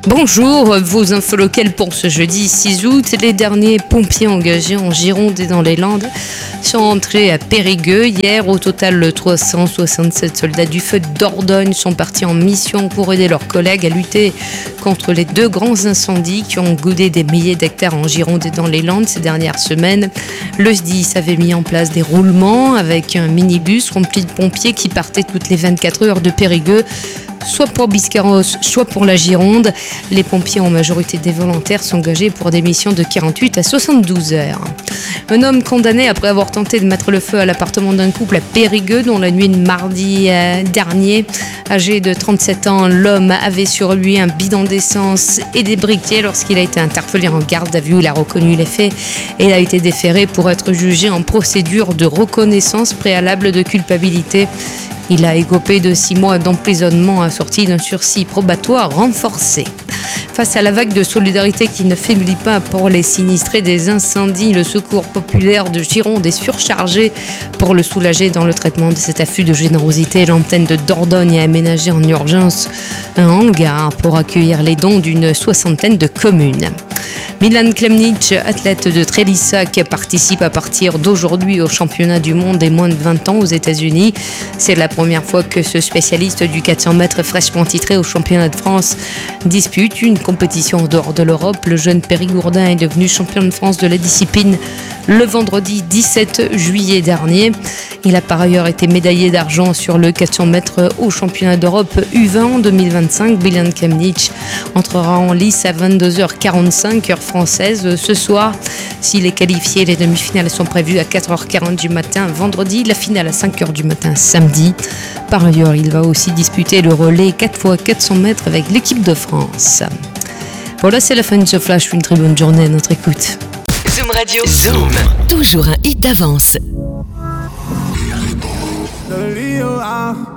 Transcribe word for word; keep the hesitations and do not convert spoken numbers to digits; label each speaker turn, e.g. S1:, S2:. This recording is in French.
S1: Bonjour, vos infos locales pour ce jeudi six août. Les derniers pompiers engagés en Gironde et dans les Landes sont entrés à Périgueux. Hier, au total, trois cent soixante-sept soldats du feu de Dordogne sont partis en mission pour aider leurs collègues à lutter contre les deux grands incendies qui ont goudé des milliers d'hectares en Gironde et dans les Landes ces dernières semaines. Le S D I S avait mis en place des roulements avec un minibus rempli de pompiers qui partaient toutes les vingt-quatre heures de Périgueux, soit pour Biscarrosse, soit pour la Gironde. Les pompiers, en majorité des volontaires, sont engagés pour des missions de quarante-huit à soixante-douze heures. Un homme condamné après avoir tenté de mettre le feu à l'appartement d'un couple à Périgueux, dont la nuit de mardi euh, dernier. Âgé de trente-sept ans, l'homme avait sur lui un bidon d'essence et des briquets. Lorsqu'il a été interpellé en garde à vue, il a reconnu les faits et il a été déféré pour être jugé en procédure de reconnaissance préalable de culpabilité. Il a écopé de six mois d'emprisonnement assorti d'un sursis probatoire renforcé. Face à la vague de solidarité qui ne faiblit pas pour les sinistrés des incendies, le Secours populaire de Gironde est surchargé. Pour le soulager dans le traitement de cet afflux de générosité, l'antenne de Dordogne a aménagé en urgence un hangar pour accueillir les dons d'une soixantaine de communes. Milan Klemnić, athlète de Trélissac, participe à partir d'aujourd'hui au championnat du monde des moins de vingt ans aux États-Unis. C'est la première fois que ce spécialiste du quatre cents mètres fraîchement titré au championnat de France dispute une compétition en dehors de l'Europe. Le jeune Périgourdin est devenu champion de France de la discipline le vendredi dix-sept juillet dernier. Il a par ailleurs été médaillé d'argent sur le quatre cents mètres au championnat d'Europe U vingt en deux mille vingt-cinq. Milan Klemnić entrera en lice à vingt-deux heures quarante-cinq heure française ce soir. S'il est qualifié, les demi-finales sont prévues à quatre heures quarante du matin vendredi, la finale à cinq heures du matin samedi. Par ailleurs, il va aussi disputer le relais quatre fois quatre cents mètres avec l'équipe de France. Voilà, c'est la fin de ce flash. Une très bonne journée à notre écoute.
S2: Zoom Radio. Zoom. Toujours un hit d'avance.
S3: The Leo, ah.